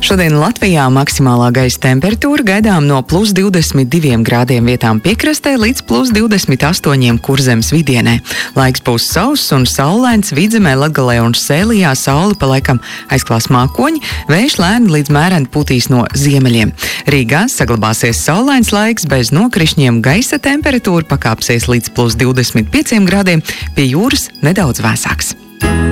Šodien Latvijā maksimālā gaisa temperatūra gaidām no +22 grādiem vietām piekrastē līdz +28 Kurzemes vidienē. Laiks būs sauss un saulains, Vidzemē, Latgalē un Sēlijā sauli pa laikam aizklās mākoņi, vējš lēni līdz mēreni putīs no ziemeļiem. Rīgā saglabāsies saulains laiks bez nokrišņiem, gaisa temperatūra pakāpsies līdz +25 grādiem, pie jūras nedaudz vēsāks.